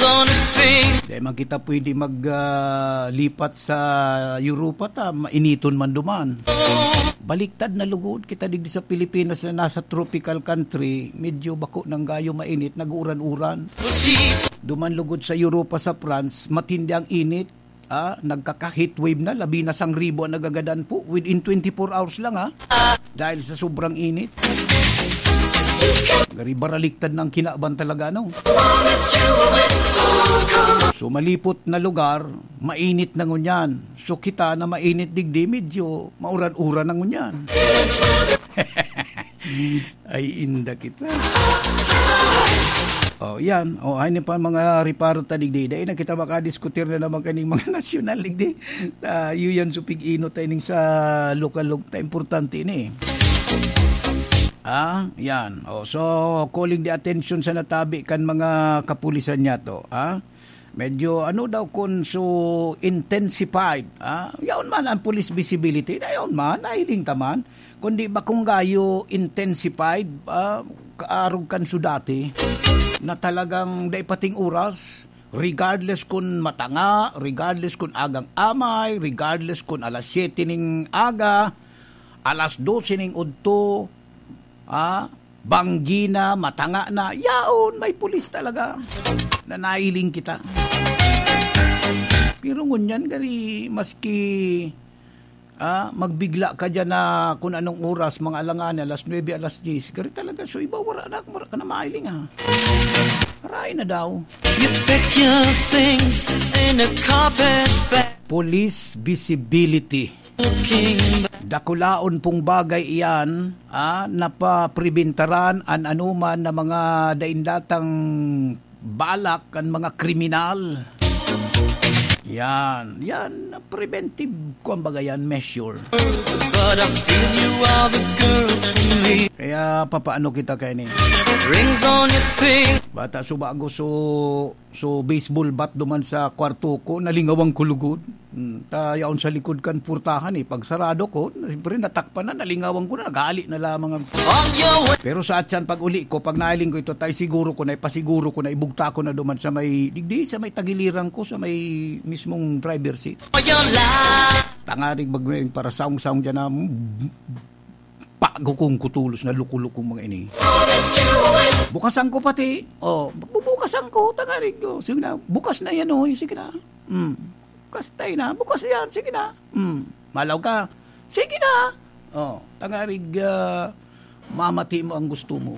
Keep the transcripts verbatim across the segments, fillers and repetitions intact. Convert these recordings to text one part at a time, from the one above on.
on her finger. Dahil man kita pwede maglipat uh, sa Europa ta, mainiton man duman. Baliktad na lugod kita digdi sa Pilipinas na nasa tropical country, medyo bako ng gayo mainit, nag-uran-uran. Duman lugod sa Europa, sa France, matindi ang init. Ah, nagkaka-heat wave na, labi na sang ribo ang nagagadan po within twenty-four hours lang ha, dahil sa sobrang init. Gari baraliktad ng kinaban talaga no. So malipot na lugar, mainit na ngunyan. So kita na mainit digdi, medyo mauran-uran na ngunyan. Ay inda kita. Oh, yan. Oh, ay pa mga riparo tadigdi. Dahil na kita makadiskutir na naman kaning mga nasyonal ligdi. Uh, yun yan supig ino tayo sa lokal-log ta importante ni. Ah, yan. Oh, so calling the attention sa natabi kan mga kapulisan niya to. Ah, medyo ano daw kun so intensified. Ah, yaon man ang police visibility. Dayon man, nahiling taman. Kundi ba kung gayo intensified, ah, kaarog kan sudati na talagang daipating oras, regardless kung matanga, regardless kung agang amay, regardless kung alas siyete ning aga, alas dose ning udto, ah, banggi na, matanga na, yaon, may pulis talaga na nailing kita. Pero ngunyan, gari, maski ah, magbigla ka dyan na kung anong oras, mga alangan, alas nuwebe, alas diyes, gari talaga, so iba, wala na, wala ka na mailing ha. Maray na daw. You put your things in a carpet bag. Police visibility. Dakulaon pong bagay iyan, ah, napapribintaran an anuman na mga daindatang balak kan mga kriminal. Yan, yan, preventive, kumbaga yan, measure. But I feel you are the girl for me. Kaya papaano kita kaya ni? Rings on your finger. Bata subago so so baseball bat duman sa kwarto ko, nalingawang kulugod. Hmm, tayaon sa likod kan purtahan eh. Pag sarado ko, siyempre natakpan na, nalingawang ko na, nag-aali na lamang. Pero sa atyan pag uli ko, pag nailing ko ito, tayo siguro ko na, ipasiguro ko na, ibugta ko na duman sa may, digdi, sa may tagiliran ko, sa may mismong driver seat. Tangarig magmering para saung-saung dyan na, pago kong kutulos na lukulukong mga ini. Bukasan ko pati. Oh, bubukasan ko, tangarig ko. Sige na, bukas na yan oy, sige na. Hmm. Bukas tayo na, bukas yan, sige na. Hmm. Malaw ka, sige na. Oh, tangarig, uh, mamati mo ang gusto mo.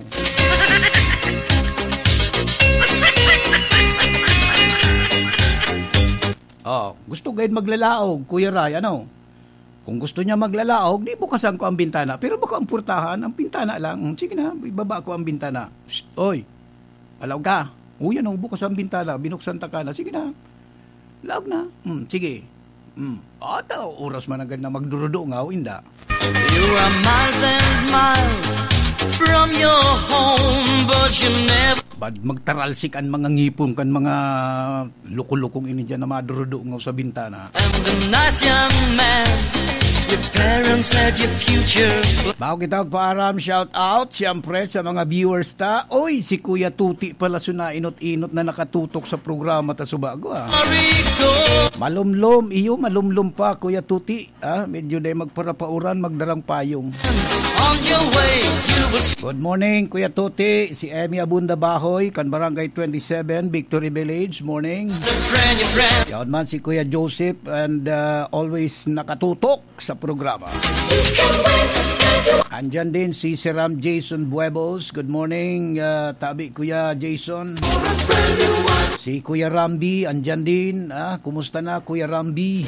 Oh, gusto gayon maglalaog, Kuya Ray, ano? Kung gusto niya maglalaog, di bukasan ko ang bintana. Pero baka ang purtahan, ang bintana lang. Sige na, ibaba ko ang bintana. Shh, oy, alaw ka. O yan o, bukas ang bintana, binuksan ta ka na. Sige na, laog na. Hmm, sige. Hmm. Ata, oras man agad na magdurudo nga o inda. You are miles and miles from your home, but you never... Bad magtaralsik ang mga ngipon kan mga lukulukong ini dyan na madurudo nga sa bintana. And the nice young man, your parents said your future. Bago kita paaram, shout out siyempre sa mga viewers ta. Oy, si Kuya Tuti pala suna inot-inot na nakatutok sa programa ta subago ah. Malumlum, iyo malumlum pa Kuya Tuti. Ah, medyo day magparapauran, magdarang payong. On your way, you will... Good morning Kuya Tuti, si Emmy Abunda Bahoy, kan Barangay twenty-seven, Victory Village. Morning. Friend, your friend. Yaon man si Kuya Joseph and uh, always nakatutok sa programa. Andyan din si Siram Jason Buebos. Good morning, uh, tabi Kuya Jason. Si Kuya Rambi, andyan din. Ah, kumusta na Kuya Rambi?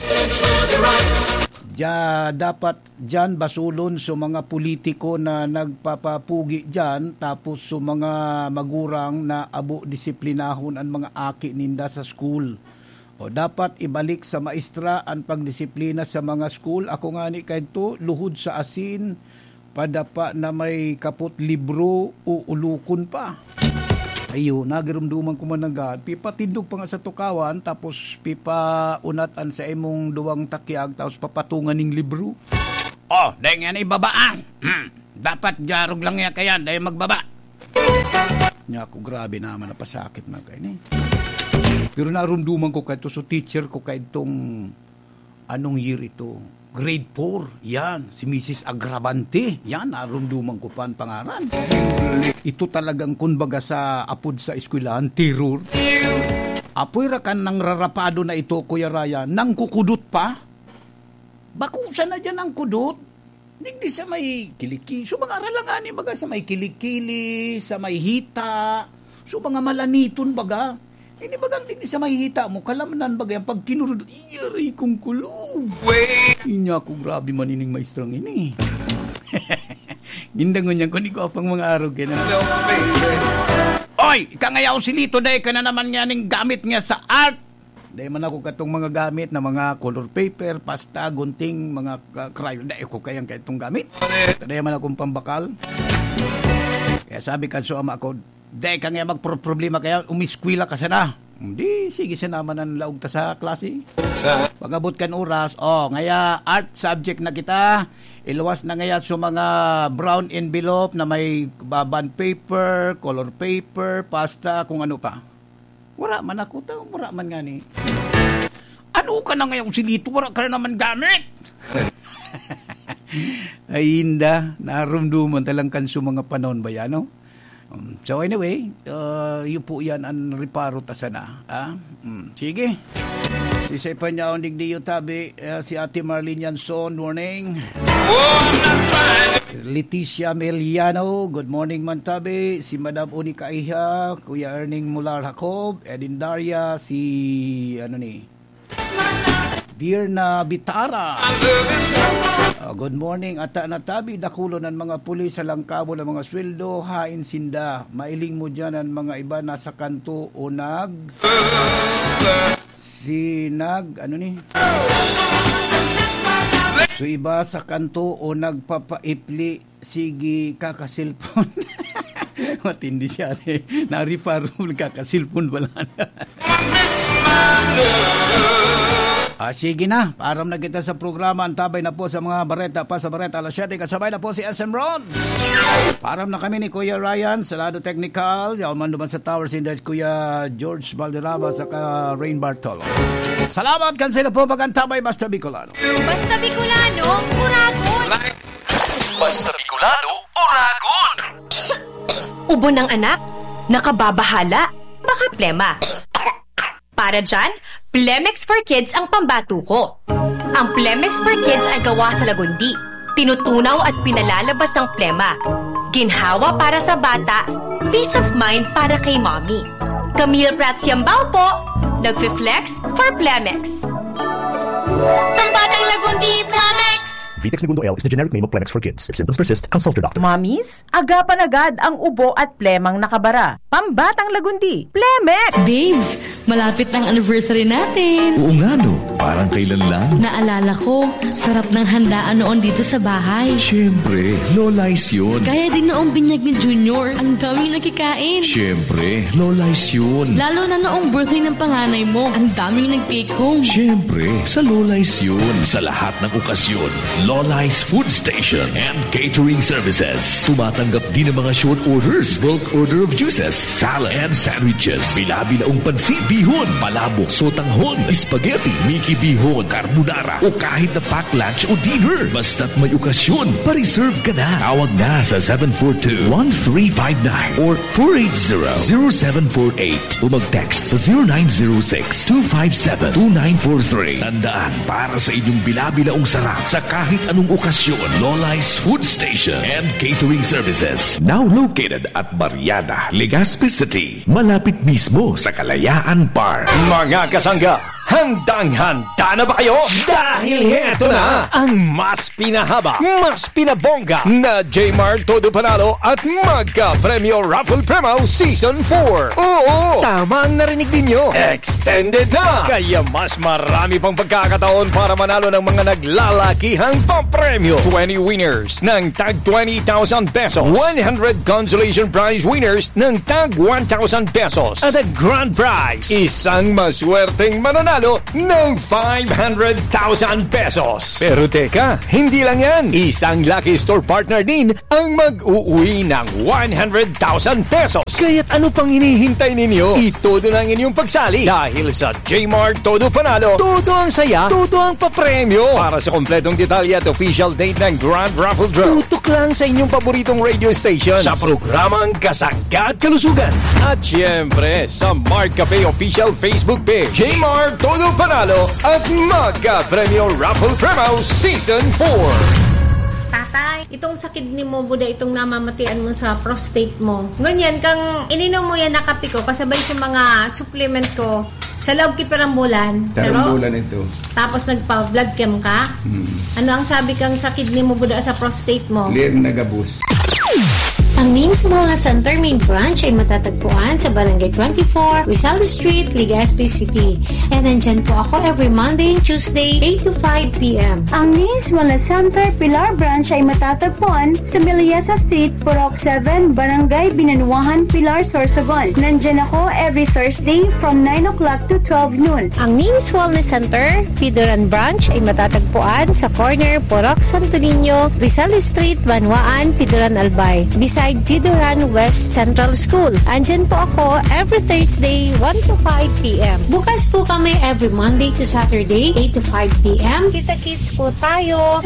Ja, dapat dyan basulon sa mga politiko na nagpapapugi dyan, tapos sa mga magurang na abo disiplinahon ang mga aki ninda sa school. O dapat ibalik sa maestra ang pagdisiplina sa mga school. Ako nga ni kahito, luhod sa asin, padapa na may kapot libro o ulukon pa. Ayo, nagirumduman ko man agad. Pipa tindog pa nga sa tukawan, tapos pipa unatan sa imong duwang takyag, tapos papatungan ng libro. Oh, dahil nga na ibabaan. Hmm, dapat jarog lang yan kaya, dahil magbaba. Nya ako, grabe naman, napasakit na kayo ni. Pero narumduman ko kahit so teacher ko kahit itong anong year ito? Grade four. Yan, si Missus Agravante. Yan, narumduman ko pa ang pangaran. Ito talagang kumbaga sa apod sa eskwelahan, terror. Apoy ra kan nang rarapado na ito, Kuya Raya, nang kukudot pa. Bakusan na dyan ang kudot. Hindi sa may kilikili. So mga aralanganin baga sa may kilikili, sa may hita. So mga malaniton baga. Hindi baga hindi sa may hita mo. Kalamanan baga yung pag kinurudot. Iyari kong kulong. Inya ko grabe manining maestrang ini. Gindangon niya ko ni ko apang mga araw kaya na. Oy, kangayaw silito dahi ka na naman nga ning gamit nga sa art. Dahi man ako katong mga gamit na mga color paper, pasta, gunting, mga uh, crayon. Dahi ko kayang kaitong gamit. Dahi man akong pambakal. Kaya sabi ka so ama ako, dahi ka nga magproblema kaya umiskwila ka sana. Hindi, sige sa naman ang laog ta sa klase. Pagabot kan oras, oh, ngaya art subject na kita. Iluwas na ngaya so mga brown envelope na may bond paper, color paper, pasta, kung ano pa. Wala man ako ta, wala man nga ni. Ano ka na ngayon silito, wala ka na naman gamit. Ay hinda, narumduman talang kanso mga panahon ba yan, no? Um, so anyway, uh, yun po yan ang reparo ta sana. Ah? Mm, sige. Isay pa niya ang digdiyo tabi, uh, si Ate Marlene Yanson, morning. Leticia Meliano, good morning man tabi. Si Madam Uni Kaiha, Kuya Erning Mular Jacob, Edin Daria, si ano ni Birna Bitara. Uh, good morning. Ata na tabi, dakulo ng mga pulis sa langkabo ng mga sweldo, hain sinda. Mailing mo dyan ang mga iba nasa kanto o nag... Si nag... Ano ni? So iba sa kanto o nagpapaipli, sige kakasilpon. Matindi siya. Eh. Na-referral kakasilpon wala na. Ah, sige na, param na kita sa programa. Antabay na po sa mga bareta pa sa bareta alas siyete. Kasabay na po si S M Ron. Param na kami ni Kuya Ryan sa Lado Technical. Yaman naman sa Towers in that Kuya George Valderrama sa ka Rain Bartolo. Salamat kansila po pag-antabay Basta Bicolano. Basta Bicolano, Uragon. Basta Bicolano, Uragon. Ubo ng anak, nakababahala, baka plema. Para dyan, Plemex for Kids ang pambato ko. Ang Plemex for Kids ay gawa sa lagundi. Tinutunaw at pinalalabas ang plema. Ginhawa para sa bata, peace of mind para kay mommy. Camille Pratsiambao po, nagfi-flex for Plemex. Pambatang lagundi, Plemex! Vitex Segundo L is the generic name of Plemex for kids. If symptoms persist, consult your doctor. Mommies, agapan agad ang ubo at plemang nakabara. Pambatang lagundi, Plemex! Babes, malapit ang anniversary natin. Oo nga no, parang kailan lang. Naalala ko, sarap ng handaan noon dito sa bahay. Siyempre, Lola's yun. Kaya din noong binyag ni Junior, ang daming nakikain. Siyempre, Lola's yun. Lalo na noong birthday ng panganay mo, ang daming nag-take home. Siyempre, sa Lola's yun. Sa lahat ng okasyon, Lola's Food Station and Catering Services. Tumatanggap din ng mga short orders, bulk order of juices, salad and sandwiches. Bila-bilaong pansit, bihon, palabok, sotanghon, spaghetti, Mickey bihon, carbonara, o kahit na pack lunch o dinner. Basta't may okasyon, pa-reserve ka na. Tawag na sa seven four two, one three five nine or four eight zero, zero seven four eight o mag-text sa zero nine zero six, two five seven, two nine four three. Tandaan, para sa inyong bila-bilaong sarap sa kahit anong okasyon, Lola's Food Station and Catering Services. Now located at Mariana, Legazpi City. Malapit mismo sa Kalayaan Park. Mga kasangga, handang-handa na ba kayo? Dahil heto na ang mas pinahaba, mas pinabongga na J-Mart Todo Panalo at Magka-Premyo Raffle Premo Season four. Oo, tama ang narinig ninyo. Extended na! Kaya mas marami pang pagkakataon para manalo ng mga naglalakihang papremyo. twenty winners ng tag twenty thousand pesos. one hundred consolation prize winners ng tag one thousand pesos. At ang grand prize, isang maswerteng mananalo mananalo ng five hundred thousand pesos. Pero teka, hindi lang yan. Isang Lucky Store partner din ang mag-uuwi ng one hundred thousand pesos. Kaya't ano pang hinihintay ninyo? Itodo na ang inyong pagsali dahil sa J-Mart Todo Panalo, todo ang saya, todo ang papremyo. Para sa kompletong detalye at official date ng Grand Raffle Draw, tutok lang sa inyong paboritong radio station sa programang Kasangga at Kalusugan. At syempre, sa Mart Cafe official Facebook page, J-Mart Todo Panalo at Magka-Premyo Raffle Promo Season four. Tatay, itong sakit ni mo, buda itong namamatian mo sa prostate mo. Ngunyan, kang ininom mo yan na kape ko, kasabay sa mga supplement ko, sa loob kiparang bulan. Tarang bulan ito. Tapos nagpa-blood chem ka. Hmm. Ano ang sabi kang sakit ni mo, buda sa prostate mo? Lir nagabus. Ang Means Wellness Center main branch ay matatagpuan sa Barangay twenty-four, Rizal Street, Legazpi City. And nandyan po ako every Monday and Tuesday, eight to five p.m. Ang Means Wellness Center Pilar branch ay matatagpuan sa Miliasa Street, Purok seven, Barangay Binanuahan, Pilar, Sorsogon. Nandyan ako every Thursday from nine o'clock to twelve noon. Ang Means Wellness Center Pidoran branch ay matatagpuan sa corner Purok Santo Niño, Rizal Street, Banwaan, Pidoran, Albay. Beside Pidoran West Central School. Andyan po ako every Thursday, one to five p.m. Bukas po kami every Monday to Saturday, eight to five p.m. Kita-kits po tayo!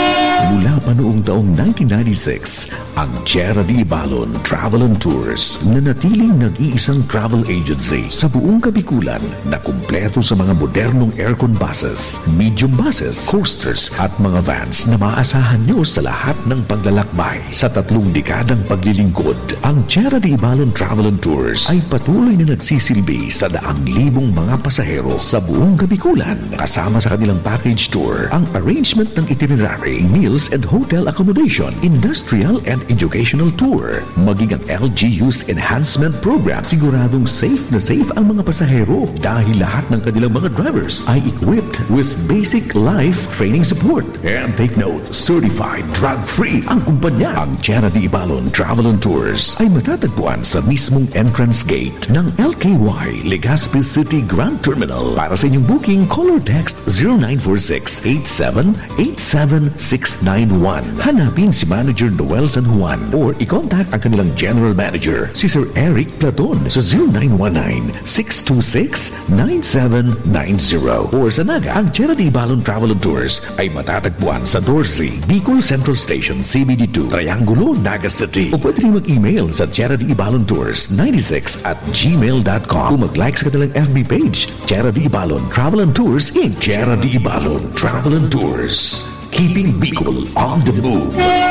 Mula pa noong taong nineteen ninety-six, ang Tierra de Ibalon Travel and Tours na natiling nag-iisang travel agency sa buong Kabikulan na kumpleto sa mga modernong aircon buses, medium buses, coasters at mga vans na maasahan nyo sa lahat ng paglalakbay. Sa tatlong dekadang paglilingkod, ang Tierra de Ibalon Travel and Tours ay patuloy na nagsisilbi sa daang libong mga pasahero sa buong Kabikulan. Kasama sa kanilang package tour, ang arrangement ng itinerary, meals and hotel accommodation, industrial and educational tour, maging ang L G U's enhancement program. Siguradong safe na safe ang mga pasahero dahil lahat ng kanilang mga drivers ay equipped with basic life training support. And take note, certified drug-free ang kumpanya. Ang Tierra de Ibalon Travel and Tours ay matatagpuan sa mismong entrance gate ng L K Y Legazpi City Grand Terminal. Para sa inyong booking, call or text zero nine four six, eight seven eight seven six nine one. Hanapin si Manager Noel San Juan or i-contact ang kanilang General Manager, si Sir Eric Platon sa zero nine one nine, six two six, nine seven nine zero. Or sa Naga, ang Tierra de Ibalon Travel and Tours ay matatagpuan sa Dorsey, Bicol Central Station, C B D two, Triangulo, Naga City. O pwede rin mag-email sa Tierra de Ibalon Tours ninety-six at gmail dot com. O mag-like sa kanilang F B page, Tierra de Ibalon Travel and Tours in Tierra de Ibalon Travel and Tours. Keeping Bicol on the move.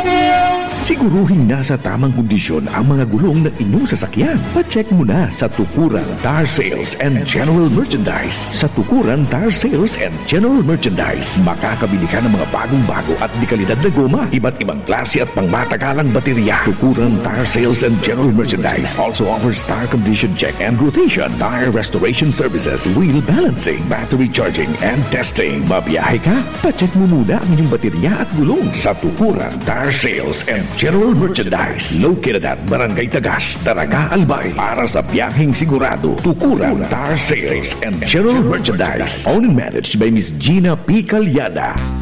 Siguruhin nasa tamang kondisyon ang mga gulong ng inyong sasakyan. Pa-check mo na sa Tukuran Tire Sales and General Merchandise. Sa Tukuran Tire Sales and General Merchandise, makakabili ka ng mga bagong-bago at di kalidad na goma, iba't ibang klase at pangmatagalang baterya. Tukuran Tire Sales and General Merchandise also offers tire condition check and rotation, tire restoration services, wheel balancing, battery charging, and testing. Mabiyahe ka? Pa-check mo muna ang inyong baterya at gulong sa Tukuran Tire Sales and General Merchandise, located at Barangay Tagas, Taraga, Albay. Para sa biyaheng sigurado, Tukuran Tire Sales and General Merchandise, owned and managed by Miss Gina P. Calyada.